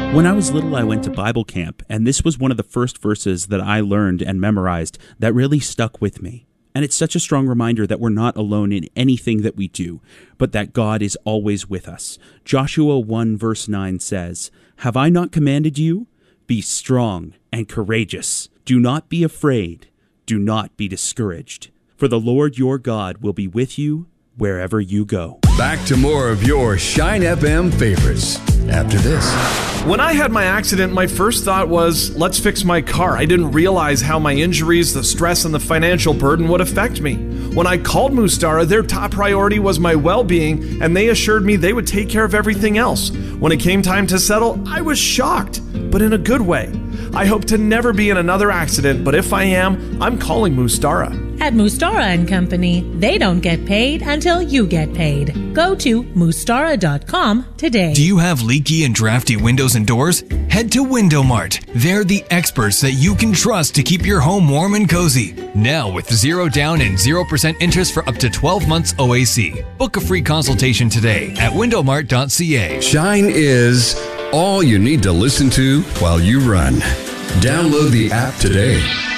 When I was little, I went to Bible camp, and this was one of the first verses that I learned and memorized that really stuck with me. And it's such a strong reminder that we're not alone in anything that we do, but that God is always with us. Joshua 1 verse 9 says, "Have I not commanded you? Be strong and courageous. Do not be afraid. Do not be discouraged. For the Lord your God will be with you wherever you go." Back to more of your Shine FM favorites after this. When I had my accident, my first thought was, let's fix my car. I didn't realize how my injuries, the stress, and the financial burden would affect me. When I called Mustara, their top priority was my well-being, and they assured me they would take care of everything else. When it came time to settle, I was shocked, but in a good way. I hope to never be in another accident, but if I am, I'm calling Mustara. At Mustara & Company, they don't get paid until you get paid. Go to Mustara.com today. Do you have leaky and drafty windows and doors? Head to Window Mart. They're the experts that you can trust to keep your home warm and cozy. Now with 0 down and 0% interest for up to 12 months OAC. Book a free consultation today at windowmart.ca. Shine is all you need to listen to while you run. Download the app today.